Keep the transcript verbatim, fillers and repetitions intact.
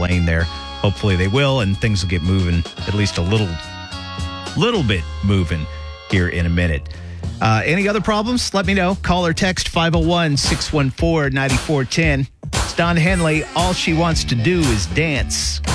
lane there. Hopefully they will, and things will get moving, at least a little, little bit moving here in a minute. Uh, any other problems? Let me know. Call or text five oh one, six one four, nine four one oh. It's Don Henley. All she wants to do is dance.